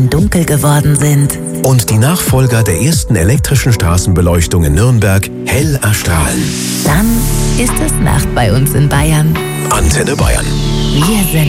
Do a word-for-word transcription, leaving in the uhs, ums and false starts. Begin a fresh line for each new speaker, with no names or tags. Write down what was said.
dunkel geworden sind.
Und die Nachfolger der ersten elektrischen Straßenbeleuchtung in Nürnberg hell erstrahlen.
Dann ist es Nacht bei uns in Bayern.
Antenne Bayern.
Wir sind